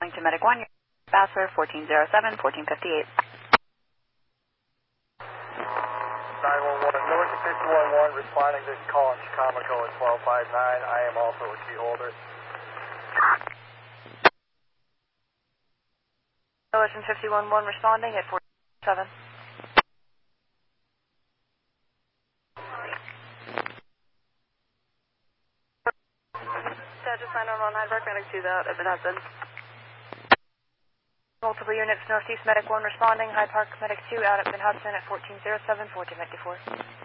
To Medic 1, Ambassador 1407, 1458. 911, North 511, responding to call in Chicago at 1259. I am also a key holder. Ocean 511 responding at 407. Just 911, Hyde Park Medic 2 out if it has been. Multiple units, Northeast Medic 1 responding, Hyde Park Medic 2 out at Ben Hudson at 1407, 1454.